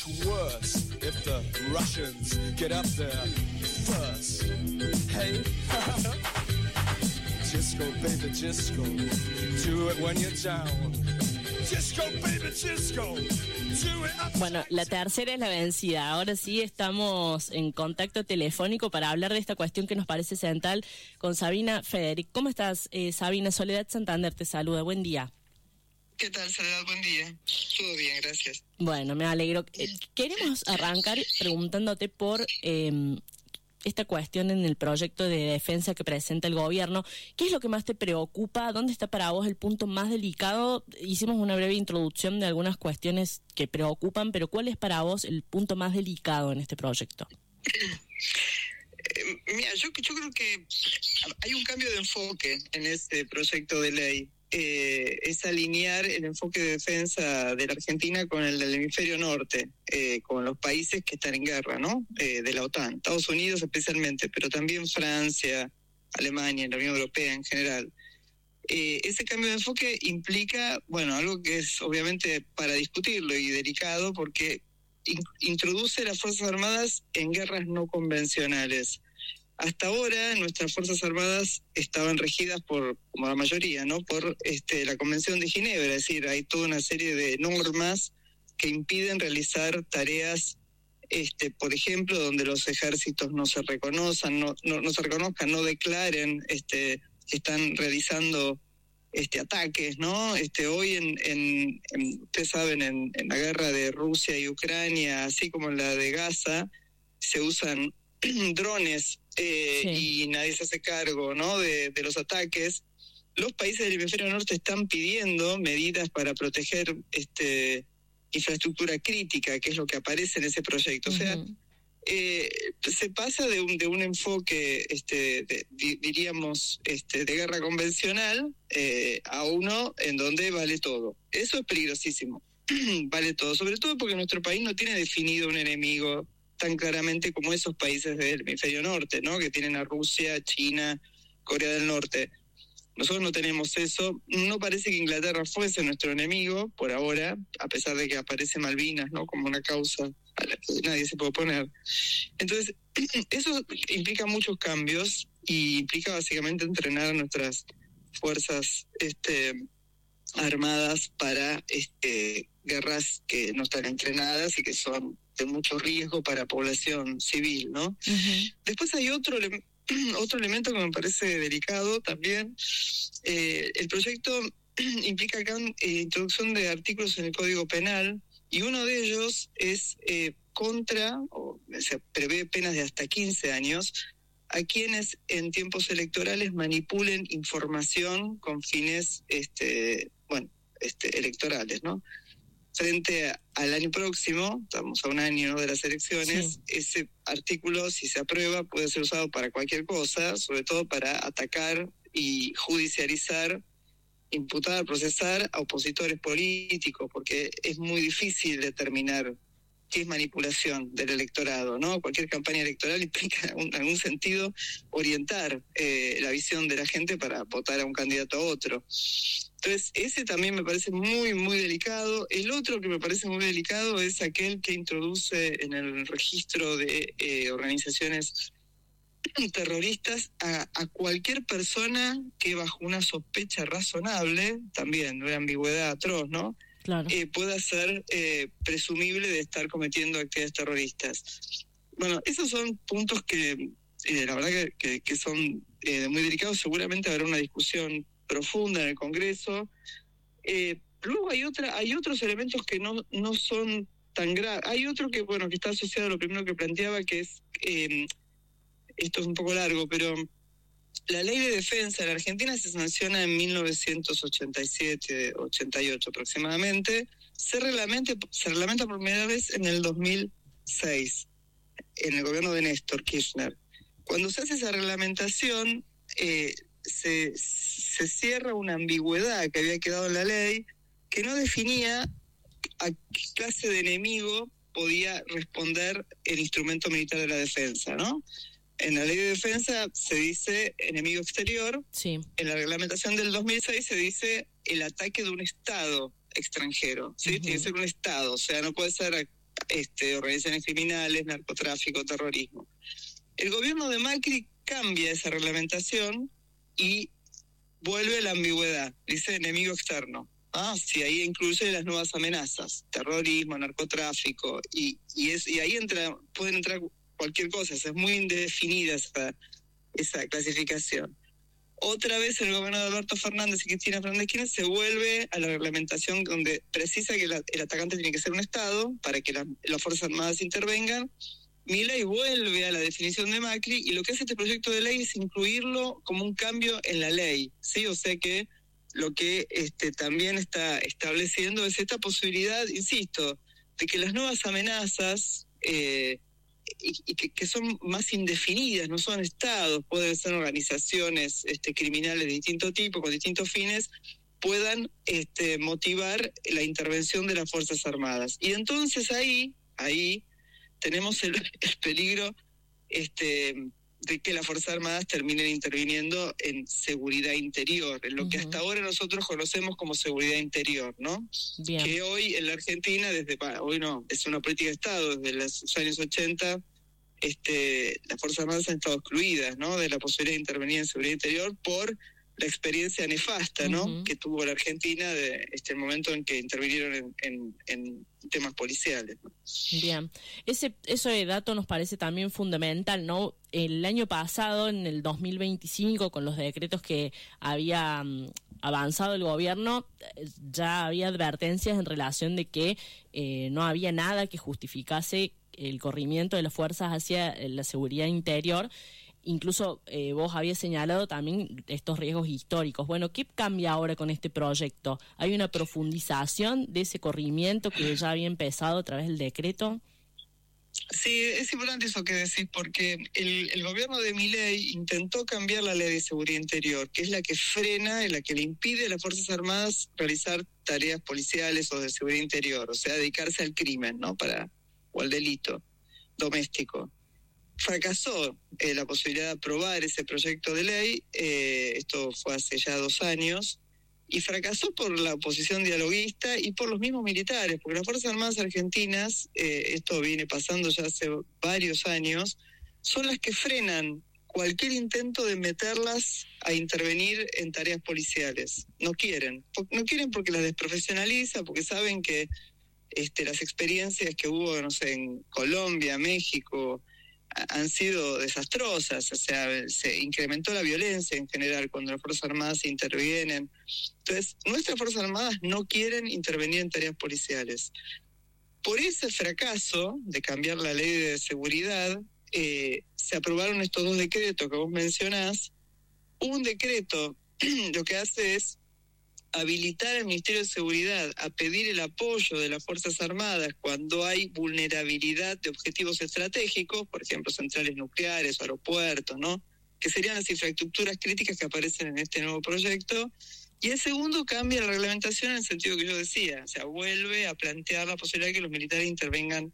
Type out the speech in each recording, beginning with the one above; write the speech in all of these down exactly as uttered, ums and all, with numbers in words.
much worse if the Russians get up there first. Hey, disco, baby, disco, do it when you're down. Disco, baby, disco, do it up. Bueno, la tercera es la vencida. Ahora sí estamos en contacto telefónico para hablar de esta cuestión que nos parece central con Sabina Federic. ¿Cómo estás, eh, Sabina? Soledad Santander te saluda. Buen día. ¿Qué tal, Soledad? Buen día. Todo bien, gracias. Bueno, me alegro. Eh, queremos arrancar preguntándote por eh, esta cuestión en el proyecto de defensa que presenta el gobierno. ¿Qué es lo que más te preocupa? ¿Dónde está para vos el punto más delicado? Hicimos una breve introducción de algunas cuestiones que preocupan, pero ¿cuál es para vos el punto más delicado en este proyecto? Eh, mira, yo, yo creo que hay un cambio de enfoque en este proyecto de ley. Eh, es alinear el enfoque de defensa de la Argentina con el del hemisferio norte, eh, con los países que están en guerra, ¿no? Eh, de la OTAN, Estados Unidos especialmente, pero también Francia, Alemania, la Unión Europea en general. Eh, ese cambio de enfoque implica, bueno, algo que es obviamente para discutirlo y delicado, porque in- introduce las Fuerzas Armadas en guerras no convencionales. Hasta ahora nuestras Fuerzas Armadas estaban regidas por, como la mayoría, ¿no? por este, la Convención de Ginebra, es decir, hay toda una serie de normas que impiden realizar tareas, este, por ejemplo, donde los ejércitos no se reconozcan, no, no, no se reconozcan, no declaren este, que están realizando este, ataques, ¿no? Este, hoy, en, en, en ustedes saben, en, en la guerra de Rusia y Ucrania, así como en la de Gaza, se usan drones eh, sí. y nadie se hace cargo, ¿no? de, de los ataques. Los países del hemisferio norte están pidiendo medidas para proteger este infraestructura crítica, que es lo que aparece en ese proyecto. Uh-huh. O sea, eh, se pasa de un de un enfoque, este, de, diríamos, este, de guerra convencional eh, a uno en donde vale todo. Eso es peligrosísimo. Vale todo, sobre todo porque nuestro país no tiene definido un enemigo tan claramente como esos países del hemisferio norte, ¿no? Que tienen a Rusia, China, Corea del Norte. Nosotros no tenemos eso. No parece que Inglaterra fuese nuestro enemigo por ahora, a pesar de que aparece Malvinas, ¿no? Como una causa a la que nadie se puede oponer. Entonces, eso implica muchos cambios y implica básicamente entrenar a nuestras fuerzas este, armadas para este, guerras que no están entrenadas y que son de mucho riesgo para población civil, ¿no? Uh-huh. Después hay otro ele- otro elemento que me parece delicado también. Eh, el proyecto implica acá eh, introducción de artículos en el Código Penal y uno de ellos es eh, contra, o se prevé penas de hasta quince años, a quienes en tiempos electorales manipulen información con fines, este, bueno, este, electorales, ¿no? Frente a, al año próximo, estamos a un año, ¿no?, de las elecciones, sí. Ese artículo, si se aprueba, puede ser usado para cualquier cosa, sobre todo para atacar y judicializar, imputar, procesar a opositores políticos, porque es muy difícil determinar qué es manipulación del electorado, ¿no? Cualquier campaña electoral implica, en algún sentido, orientar eh, la visión de la gente para votar a un candidato a otro. Entonces, ese también me parece muy, muy delicado. El otro que me parece muy delicado es aquel que introduce en el registro de eh, organizaciones terroristas a, a cualquier persona que bajo una sospecha razonable, también una ambigüedad atroz, ¿no? Claro. Eh, pueda ser eh, presumible de estar cometiendo actividades terroristas. Bueno, esos son puntos que eh, la verdad que, que, que son eh, muy delicados. Seguramente habrá una discusión profunda en el Congreso. Eh, luego hay otra, hay otros elementos que no, no son tan graves. Hay otro que, bueno, que está asociado a lo primero que planteaba, que es, eh, esto es un poco largo, pero la ley de defensa en la Argentina se sanciona en mil novecientos ochenta y siete, ochenta y ocho aproximadamente. Se reglamenta, se reglamenta por primera vez en el dos mil seis, en el gobierno de Néstor Kirchner. Cuando se hace esa reglamentación, eh, se, se cierra una ambigüedad que había quedado en la ley, que no definía a qué clase de enemigo podía responder el instrumento militar de la defensa, ¿no? En la ley de defensa se dice enemigo exterior, sí. En la reglamentación del dos mil seis se dice el ataque de un Estado extranjero, ¿sí? Uh-huh. Tiene que ser un Estado, o sea, no puede ser este, organizaciones criminales, narcotráfico, terrorismo. El gobierno de Macri cambia esa reglamentación y vuelve a la ambigüedad, dice enemigo externo. Ah, sí, ahí incluye las nuevas amenazas, terrorismo, narcotráfico, y, y, es, y ahí entra, pueden entrar cualquier cosa, es muy indefinida esa, esa clasificación. Otra vez el gobierno de Alberto Fernández y Cristina Fernández Kirchner se vuelve a la reglamentación donde precisa que la, el atacante tiene que ser un Estado para que la, las Fuerzas Armadas intervengan. Milei vuelve a la definición de Macri y lo que hace este proyecto de ley es incluirlo como un cambio en la ley, ¿sí? O sea que lo que este, también está estableciendo es esta posibilidad, insisto, de que las nuevas amenazas, eh, y, y que, que son más indefinidas, no son estados, pueden ser organizaciones este, criminales de distinto tipo, con distintos fines, puedan este, motivar la intervención de las Fuerzas Armadas. Y entonces ahí, ahí tenemos el, el peligro este, de que las Fuerzas Armadas terminen interviniendo en seguridad interior, en lo uh-huh. que hasta ahora nosotros conocemos como seguridad interior, ¿no? Bien. Que hoy en la Argentina, desde hoy no, es una política de Estado, desde los años ochenta, este, las Fuerzas Armadas han estado excluidas, ¿no?, de la posibilidad de intervenir en seguridad interior por la experiencia nefasta, ¿no?, uh-huh. que tuvo la Argentina de este el momento en que intervinieron en, en, en temas policiales, ¿no? Bien, ese ese dato nos parece también fundamental, ¿no? El año pasado, en el dos mil veinticinco, con los decretos que había um, avanzado el gobierno, ya había advertencias en relación de que eh, no había nada que justificase el corrimiento de las fuerzas hacia la seguridad interior. Incluso eh, vos habías señalado también estos riesgos históricos. Bueno, ¿qué cambia ahora con este proyecto? ¿Hay una profundización de ese corrimiento que ya había empezado a través del decreto? Sí, es importante eso que decís, porque el, el gobierno de Milei intentó cambiar la ley de seguridad interior, que es la que frena y la que le impide a las Fuerzas Armadas realizar tareas policiales o de seguridad interior, o sea, dedicarse al crimen, ¿no?, para o al delito doméstico. Fracasó eh, la posibilidad de aprobar ese proyecto de ley, eh, esto fue hace ya dos años, y fracasó por la oposición dialoguista y por los mismos militares, porque las Fuerzas Armadas Argentinas, eh, esto viene pasando ya hace varios años, son las que frenan cualquier intento de meterlas a intervenir en tareas policiales. No quieren, no quieren porque las desprofesionaliza, porque saben que este, las experiencias que hubo, no sé, en Colombia, México, han sido desastrosas, o sea, se incrementó la violencia en general cuando las Fuerzas Armadas intervienen. Entonces, nuestras Fuerzas Armadas no quieren intervenir en tareas policiales. Por ese fracaso de cambiar la ley de seguridad, eh, se aprobaron estos dos decretos que vos mencionás. Un decreto lo que hace es habilitar al Ministerio de Seguridad a pedir el apoyo de las Fuerzas Armadas cuando hay vulnerabilidad de objetivos estratégicos, por ejemplo, centrales nucleares, aeropuertos, ¿no?, que serían las infraestructuras críticas que aparecen en este nuevo proyecto. Y el segundo cambia la reglamentación en el sentido que yo decía, o sea, vuelve a plantear la posibilidad de que los militares intervengan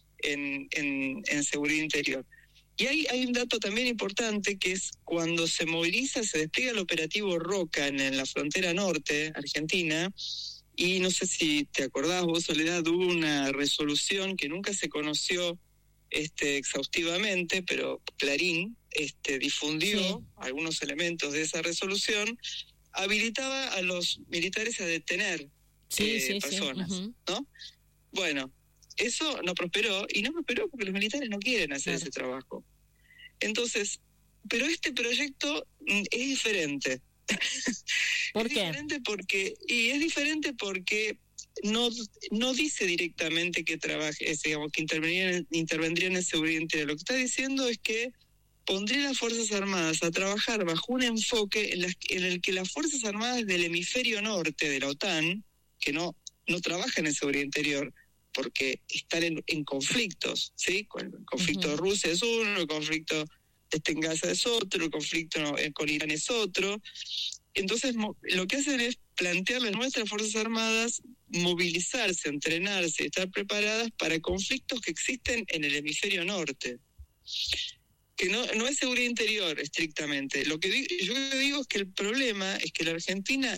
en, en, en seguridad interior. Y hay, hay un dato también importante, que es cuando se moviliza, se despliega el operativo Roca en, en la frontera norte argentina, y no sé si te acordás vos, Soledad, hubo una resolución que nunca se conoció este, exhaustivamente, pero Clarín este, difundió sí. algunos elementos de esa resolución, habilitaba a los militares a detener sí, eh, sí, personas, sí. Uh-huh. ¿no? Bueno, eso no prosperó, y no prosperó porque los militares no quieren hacer claro. ese trabajo. Entonces, pero este proyecto es diferente. ¿Por es qué? Diferente porque, y es diferente porque no, no dice directamente que trabaje, es, digamos, que intervendrían, intervendrían en seguridad interior. Lo que está diciendo es que pondría a las Fuerzas Armadas a trabajar bajo un enfoque en, las, en el que las Fuerzas Armadas del hemisferio norte de la OTAN, que no, no trabajan en seguridad interior, porque están en, en conflictos, ¿sí? El conflicto uh-huh. de Rusia es uno, el conflicto este en Gaza es otro, el conflicto con Irán es otro. Entonces, mo- lo que hacen es plantearle a nuestras Fuerzas Armadas movilizarse, entrenarse, estar preparadas para conflictos que existen en el hemisferio norte. Que no, no es seguridad interior estrictamente. Lo que digo, yo digo es que el problema es que la Argentina